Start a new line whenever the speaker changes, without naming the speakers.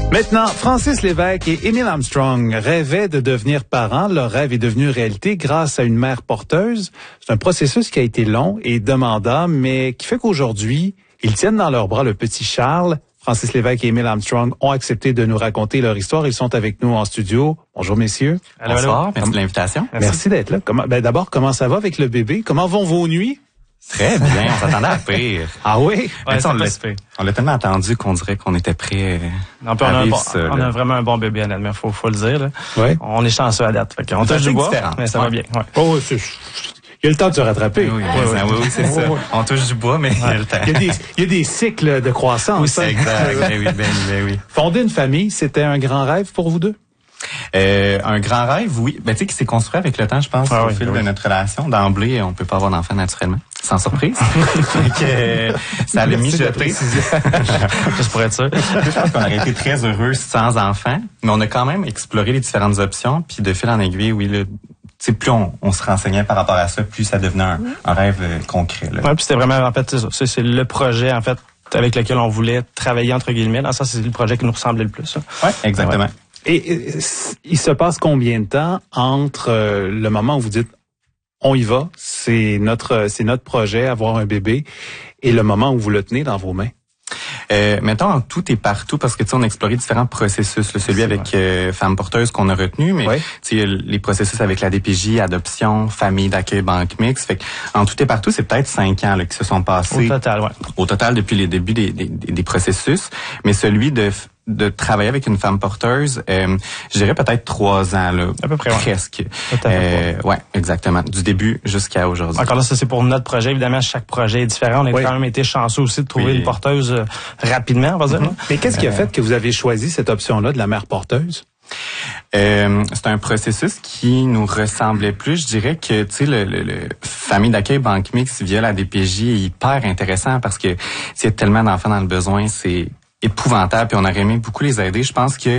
Maintenant, Francis Lévesque et Émile Armstrong rêvaient de devenir parents. Leur rêve est devenu réalité grâce à une mère porteuse. C'est un processus qui a été long et demandant, mais qui fait qu'aujourd'hui, ils tiennent dans leurs bras le petit Charles. Francis Lévesque et Émile Armstrong ont accepté de nous raconter leur histoire. Ils sont avec nous en studio. Bonjour, messieurs.
Bonsoir, merci de l'invitation.
Merci d'être là. D'abord, comment ça va avec le bébé? Comment vont vos nuits?
Très bien, on s'attendait à pire.
Ah oui?
Ouais, on l'a tellement attendu qu'on dirait qu'on était prêts
on a vraiment un bon bébé, honnêtement, faut le dire. Là.
Ouais.
On est chanceux à date. On touche du bois, mais ça va bien. Ouais.
Oh, il y a le temps de se rattraper.
Oui, c'est ça. On touche du bois, mais il y a le temps.
Il y a des cycles de croissance.
Oui, c'est exact. Ben oui.
Fonder une famille, c'était un grand rêve pour vous deux?
Un grand rêve, oui. Ben, tu sais, qui s'est construit avec le temps, je pense, au fil de notre relation. D'emblée, on peut pas avoir d'enfant naturellement, sans surprise. Ça allait mijoter.
Juste pour être sûr.
Je pense qu'on aurait été très heureux sans enfant, mais on a quand même exploré les différentes options, puis de fil en aiguille, oui, là, plus on se renseignait par rapport à ça, plus ça devenait un rêve concret. Là.
Ouais, puis c'était vraiment, en fait, c'est le projet, en fait, avec lequel on voulait travailler, entre guillemets. Dans ça, c'est le projet qui nous ressemblait le plus.
Oui, exactement. Ouais.
Et il se passe combien de temps entre le moment où vous dites on y va, c'est notre projet, avoir un bébé, et le moment où vous le tenez dans vos mains?
Mettons en tout et partout, parce que tu sais, on a exploré différents processus. Là, celui avec Femmes porteuses qu'on a retenu, mais tu sais, les processus avec la DPJ, adoption, famille d'accueil, banque mixte. Fait que, en tout et partout, c'est peut-être 5 ans là, qui se sont passés. Au total, depuis les débuts des processus. Mais celui de travailler avec une femme porteuse, je dirais peut-être 3 ans, là.
À peu près,
presque. Ouais, exactement. Du début jusqu'à aujourd'hui.
Encore là, ça c'est pour notre projet. Évidemment, chaque projet est différent. On a quand même été chanceux aussi de trouver une porteuse rapidement, on va dire.
Mais qu'est-ce qui a fait que vous avez choisi cette option-là de la mère porteuse?
C'est un processus qui nous ressemblait plus. Je dirais que, tu sais, le famille d'accueil banque mixte via la DPJ est hyper intéressant parce que s'il y a tellement d'enfants dans le besoin, c'est épouvantable, puis on aurait aimé beaucoup les aider. Je pense que